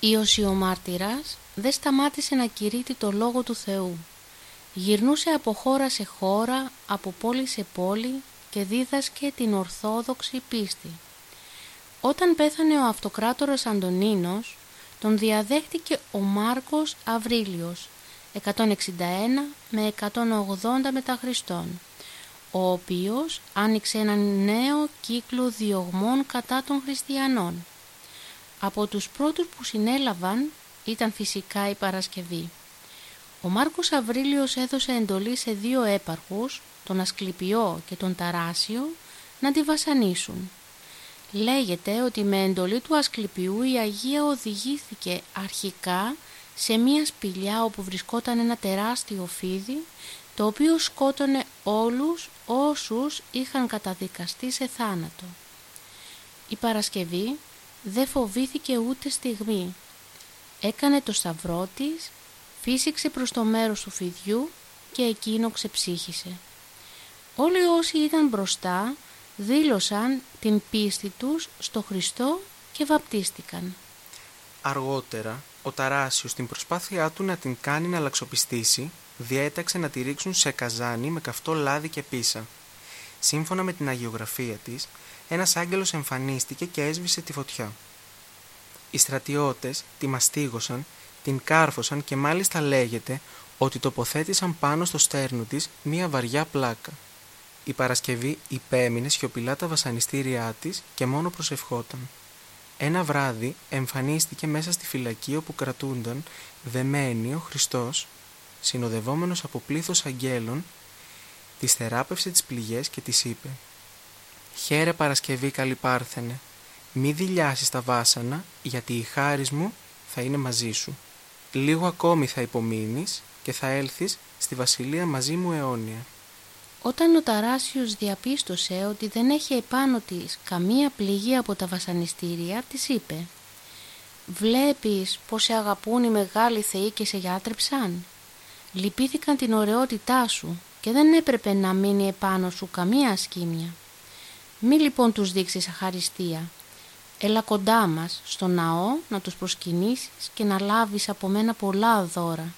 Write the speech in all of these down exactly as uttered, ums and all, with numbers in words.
Ιωσή ο μάρτυρας δεν σταμάτησε να κηρύττει το Λόγο του Θεού. Γυρνούσε από χώρα σε χώρα, από πόλη σε πόλη και δίδασκε την ορθόδοξη πίστη. Όταν πέθανε ο αυτοκράτορας Αντωνίνος, τον διαδέχτηκε ο Μάρκος Αβρίλιος, εκατόν εξήντα ένα με εκατόν ογδόντα μετά Χριστόν, ο οποίος άνοιξε έναν νέο κύκλο διωγμών κατά των χριστιανών. Από τους πρώτους που συνέλαβαν ήταν φυσικά η Παρασκευή. Ο Μάρκος Αβρίλιος έδωσε εντολή σε δύο έπαρχους, τον Ασκληπιό και τον Ταράσιο, να τη βασανίσουν. Λέγεται ότι με εντολή του Ασκληπιού η Αγία οδηγήθηκε αρχικά σε μία σπηλιά όπου βρισκόταν ένα τεράστιο φίδι, το οποίο σκότωνε όλους όσους είχαν καταδικαστεί σε θάνατο. Η Παρασκευή δεν φοβήθηκε ούτε στιγμή. Έκανε το σταυρό της, φύσηξε προς το μέρος του φιδιού και εκείνο ξεψύχησε. Όλοι όσοι ήταν μπροστά δήλωσαν την πίστη τους στο Χριστό και βαπτίστηκαν. Αργότερα, ο Ταράσιος στην προσπάθειά του να την κάνει να αλλαξοπιστήσει, διέταξε να τη ρίξουν σε καζάνι με καυτό λάδι και πίσα. Σύμφωνα με την αγιογραφία της, ένας άγγελος εμφανίστηκε και έσβησε τη φωτιά. Οι στρατιώτες τη μαστίγωσαν, την κάρφωσαν και μάλιστα λέγεται ότι τοποθέτησαν πάνω στο στέρνο της μία βαριά πλάκα. Η Παρασκευή υπέμεινε σιωπηλά τα βασανιστήριά της και μόνο προσευχόταν. Ένα βράδυ εμφανίστηκε μέσα στη φυλακή όπου κρατούνταν δεμένη ο Χριστός, συνοδευόμενος από πλήθος αγγέλων, της θεράπευσε τις πληγές και της είπε «Χαίρε Παρασκευή καλή Πάρθενε, μη δειλιάσεις τα βάσανα, γιατί η χάρις μου θα είναι μαζί σου. Λίγο ακόμη θα υπομείνεις και θα έλθεις στη βασιλεία μαζί μου αιώνια». Όταν ο Ταράσιος διαπίστωσε ότι δεν έχει επάνω της καμία πληγή από τα βασανιστήρια, της είπε «Βλέπεις πως σε αγαπούν οι μεγάλοι θεοί και σε γιάτρεψαν. Λυπήθηκαν την ωραιότητά σου και δεν έπρεπε να μείνει επάνω σου καμία ασκήμια. Μη λοιπόν τους δείξεις αχαριστία. Έλα κοντά μας στο ναό να τους προσκυνήσεις και να λάβεις από μένα πολλά δώρα».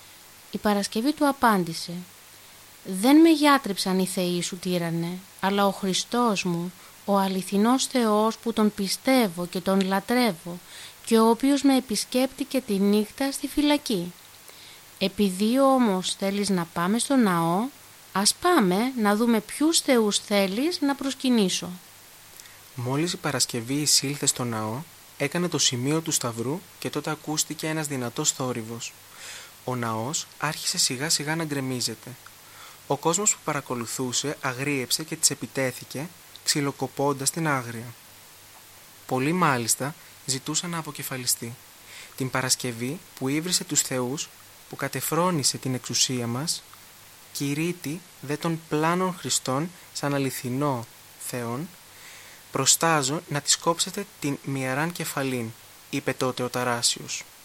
Η Παρασκευή του απάντησε «Δεν με γιάτρεψαν οι θεοί σου τύρανε, αλλά ο Χριστός μου, ο αληθινός Θεός που τον πιστεύω και τον λατρεύω και ο οποίος με επισκέπτηκε τη νύχτα στη φυλακή. Επειδή όμως θέλεις να πάμε στο ναό, ας πάμε να δούμε ποιους θεούς θέλεις να προσκυνήσω». Μόλις η Παρασκευή εισήλθε στο ναό, έκανε το σημείο του σταυρού και τότε ακούστηκε ένας δυνατός θόρυβος. Ο ναός άρχισε σιγά σιγά να γκρεμίζεται. Ο κόσμος που παρακολουθούσε αγρίεψε και της επιτέθηκε, ξυλοκοπώντας την άγρια. Πολλοί μάλιστα ζητούσαν να αποκεφαλιστεί. Την Παρασκευή που ήβρισε τους θεούς, που κατεφρόνησε την εξουσία μας, κηρύττει δε των πλάνων Χριστών σαν αληθινό Θεόν, προστάζω να της κόψετε την μοιεράν κεφαλήν, είπε τότε ο Ταράσιος.